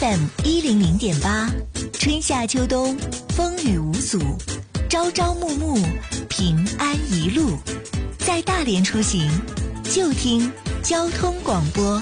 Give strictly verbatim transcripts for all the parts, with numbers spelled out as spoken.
F M 一零零点八，春夏秋冬风雨无阻，朝朝暮暮平安一路。在大连出行，就听交通广播。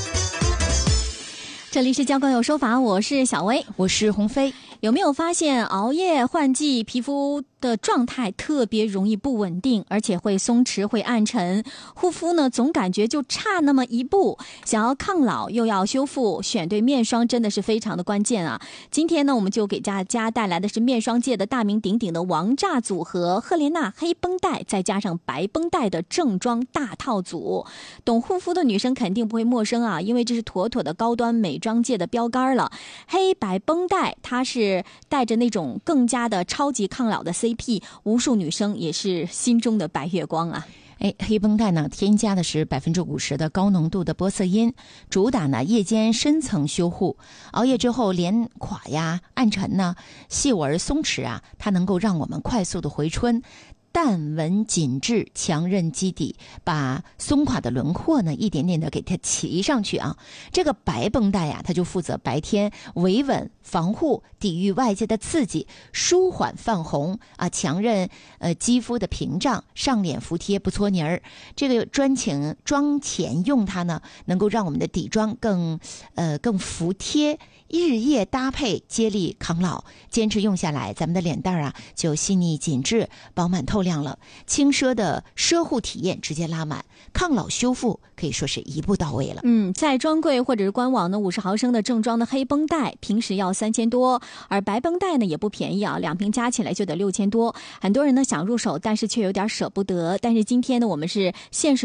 这里是交广有说法，我是小薇， 我是鸿飞。 有没有发现熬夜换季，皮肤的状态特别容易不稳定，而且会松弛，会暗沉，护肤呢总感觉就差那么一步。想要抗老又要修复，选对面霜真的是非常的关键啊。今天呢，我们就给大家带来的是面霜界的大名鼎鼎的王炸组合，赫莲娜黑绷带再加上白绷带的正装大套组。懂护肤的女生肯定不会陌生啊，因为这是妥妥的高端美妆界的标杆了。黑白绷带它是带着那种更加的超级抗老的 C P， 无数女生也是心中的白月光啊。 哎，黑绷带呢，添加的是百分之五十的高浓度的玻色因，主打呢夜间深层修护，熬夜之后脸垮呀、暗沉呢、细纹松弛啊，它能够让我们快速的回春。淡纹紧致，强韧基底，把松垮的轮廓呢一点点的给它骑上去啊。这个白绷带呀、啊，它就负责白天维稳防护，抵御外界的刺激，舒缓泛红啊，强韧呃肌肤的屏障，上脸服帖不搓泥儿。这个专情妆前用它呢，能够让我们的底妆更呃更服帖。日夜搭配，接力抗老，坚持用下来，咱们的脸蛋啊就细腻紧致、饱满透亮了。轻奢的奢护体验直接拉满，抗老修复可以说是一步到位了。 嗯，在专柜或者是官网呢，五十毫升的正装的黑绷带平时要三千多，而白绷带呢也不便宜啊，两瓶加起来就得六千多。很多人呢想入手，但是却有点舍不得。但是今天呢，我们是限时